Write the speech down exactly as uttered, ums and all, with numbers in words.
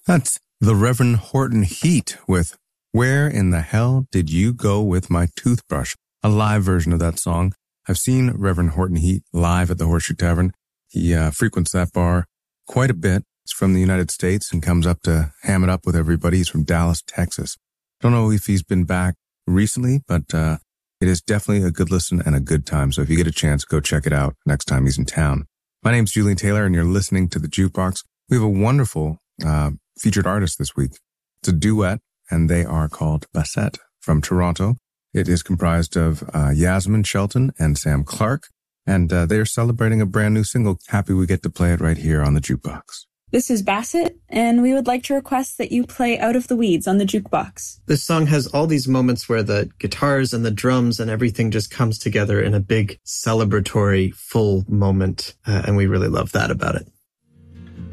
That's the Reverend Horton Heat with Where in the Hell Did You Go With My Toothbrush? A live version of that song. I've seen Reverend Horton Heat live at the Horseshoe Tavern. He uh, frequents that bar quite a bit. He's from the United States and comes up to ham it up with everybody. He's from Dallas, Texas. Don't know if he's been back recently, but uh, it is definitely a good listen and a good time. So if you get a chance, go check it out next time he's in town. My name's Julian Taylor, and you're listening to The Jukebox. We have a wonderful uh, featured artist this week. It's a duet, and they are called Bassett from Toronto. It is comprised of uh, Yasmin Shelton and Sam Clark, and uh, they are celebrating a brand new single. Happy we get to play it right here on The Jukebox. This is Bassett, and we would like to request that you play Out of the Weeds on The Jukebox. This song has all these moments where the guitars and the drums and everything just comes together in a big celebratory, full moment, uh, and we really love that about it.